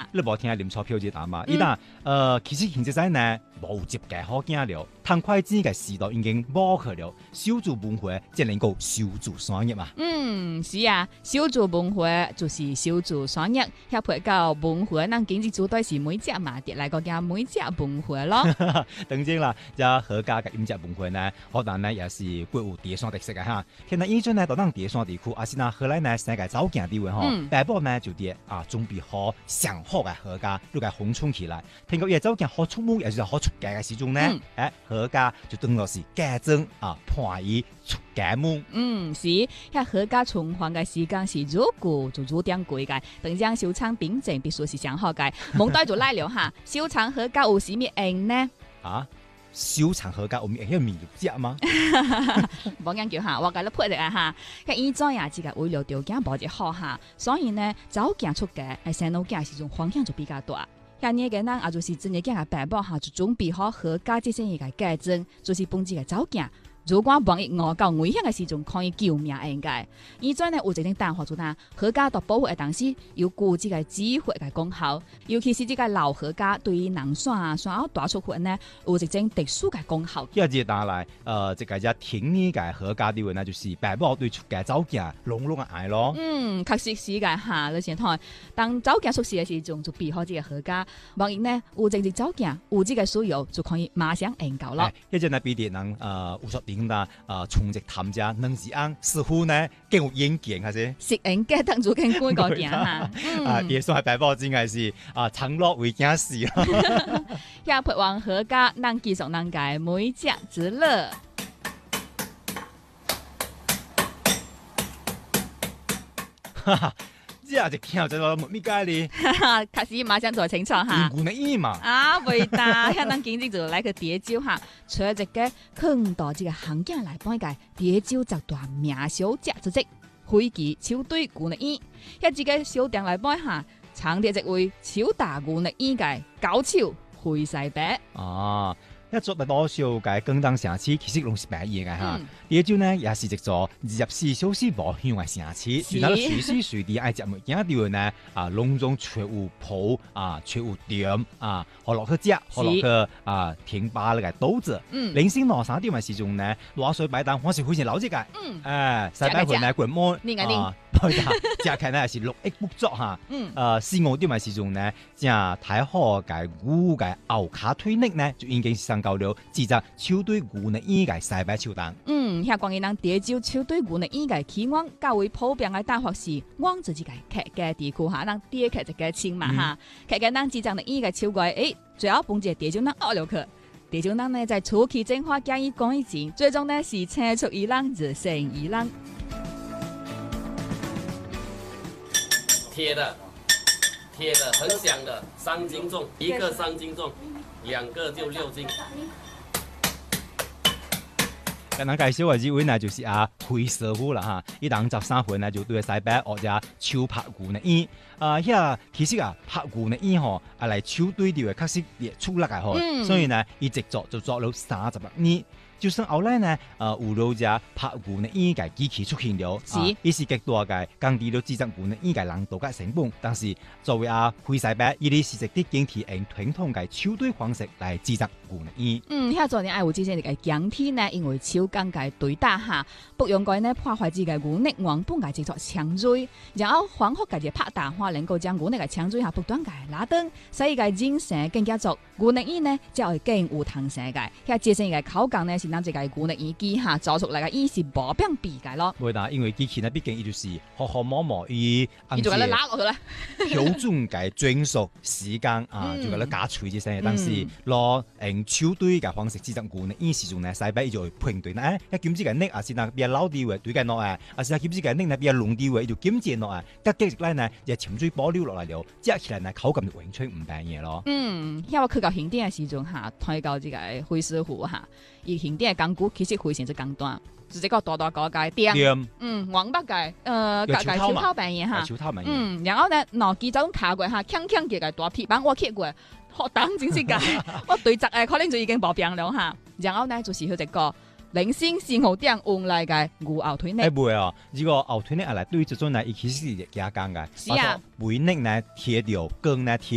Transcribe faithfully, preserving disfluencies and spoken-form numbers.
你無聽林鈔票這答嘛？伊呾呃，其實現在呢無接嘅好驚了，貪快錢嘅時代已經冇去了，小做文化只能夠小做商業嘛。 嗯，是啊，小做文化就是小做商業，遐配到文化，咱經濟主體是每隻嘛，跌來個叫每隻文化咯。 當然啦，這客家嘅飲食文化呢，可能呢也是國有第三特色嘅哈。現在以前呢，到咱第三地區，啊是那後來呢，世界走行地位吼，大部呢就啲啊準備好上好嘅客家，都嘅烘沖起來。聽講嘢走行好出門，也就是好出街嘅時鐘呢，誒、嗯、客家就當作是家政啊，伴伊出街門。 嗯，是，遐客家循環嘅時間是如古就如點貴嘅，等將小倉秉正必須是上好嘅。蒙呆就來了哈，小倉客家有啥物用呢？ 啊？小倉客家有咩係麵肉汁嗎？ 冇緊叫哈，我介你配嚟啊哈。佢以前呀，自己為了條件冇只好哈，所以呢，走行出街，係生路行時種方向就比較大。遐年嘅人也就是真係驚嘅爸爸哈，就準備好客家這些嘢嘅家政，就是幫自己走行。如果萬一餓到危險嘅時陣，可以救命應該。以前呢，有一種辦法做呾，客家到保護嘅當時，有顧這個指揮嘅功效，尤其是這個老客家對於農山啊、山後大出血呢，有一種特殊嘅功效。 一日打來，呃，這個只聽呢個客家啲話呢，就是爸爸對出街走行濃濃嘅愛咯。嗯， 確實是嘅哈。你先睇，當走行出事嘅時陣，就備好這個客家。萬一呢，有正直走行，有這個需要，就可以馬上應救咯。 一陣呢，必定能呃，有說點啦，呃，從直探家能時安，似乎呢更有遠見，係先。 食應該當做更官個件哈。 啊，也算係爸爸真係是啊，長樂為驚事咯。 遐培旺客家，能繼續能解每家之樂。 哈哈，這下就聽就話乜解哩？ 哈哈，開始馬上做清楚哈。 古呢伊嘛。 啊，袂呾，遐能經濟就來個蝶酒哈，找一個坑到這個行徑來幫個蝶酒集團名小姐組織，飛機球隊古呢伊，遐這個小店來幫下，長啲一位超大古呢伊個高手會西白。 啊。一做大多數嘅更當城市，其實攏是白嘢嘅哈。呢招呢也是一座二十四小時無休嘅城市，就嗱隨時隨地愛食物件啲呢啊，攏總全有鋪啊，全有店啊，可落去食，可落去啊，停巴呢個島子。零星落山啲嘅時鐘呢，落水擺檔，我是非常了解嘅。誒，西北會呢滾摸啊，食起呢是六億不足哈。誒，四五啲嘅時鐘呢，正太好嘅牛嘅牛卡推力呢，就已經上夠了，製作球隊牛呢依個西北球檔。 嗯，遐關於咱蝶酒球隊牛呢依個起源較為普遍嘅大法是，我自己個客家地區哈，咱蝶客一個稱嘛哈，客家咱製作呢依個球櫃，誒，最後幫隻蝶酒咱學了去。蝶酒咱呢在初期進化加以改進，最終呢是青出於藍，日勝於藍。 鐵的，鐵的，很響的，三斤重，一個三斤重，兩個就六斤。 咁樣介紹嘅呢位呢，就是阿許師傅啦嚇，伊當十三歲呢就對西北學者手拍鼓呢伊，啊遐其實啊拍鼓呢伊吼，啊嚟手對調嘅確實也出力嘅吼，嗯、所以呢伊直做就做了三十六年。就算後來呢，呃，有老者拍鼓呢，依個機器出現了，啊，伊是極大嘅降低了製作鼓呢，依個難度嘅成本。但是作為啊灰西白，伊啲是直啲經體用傳統嘅手對方式來製作鼓呢伊。 嗯，遐做呢愛有之前嘅講體呢，因為手工嘅對打下，不用個呢破壞自己鼓呢原本嘅製作強銳，然後反復嘅拍打，話能夠將鼓呢嘅強銳下不斷嘅拉長，使伊嘅人生更加足。鼓呢伊呢就會更有彈性嘅，遐節省嘅口感呢是。咱這個鼓呢耳機哈做出來嘅意是無變比嘅咯。 會啦，因為機器呢畢竟伊就是學學摸摸伊， 伊就咁樣拉落去啦。 標準嘅專屬時間啊，就咁樣加錘之聲。但是攞用手對嘅方式製作鼓呢，依時陣呢，西北伊就會判斷啦。誒，一檢知嘅呢，啊是嗱比較老啲嘅對嘅落啊，啊是嗱檢知嘅呢，呢比較濃啲嘅，伊就檢知落啊。得幾日咧呢，就潛水保留落嚟了，食起來呢口感就完全唔變嘢咯。 嗯，因為我去到現店嘅時陣哈，睇到這個灰師傅哈，伊現店。鋼骨其實非常之簡單，就一個大大個嘅店，嗯，黃北嘅，呃，個個手套扮嘢哈，嗯，然後呢，攞幾種卡過哈，鏘鏘嘅大鐵板我揭過，學當真是嘅，我對質誒可能就已經冇變了哈，然後呢就是佢一個零星四號店用嚟嘅牛後腿呢。誒唔會啊，呢個後腿呢係嚟對這種呢，伊其實是加工嘅， 是啊， 每呢呢貼條鋼呢貼。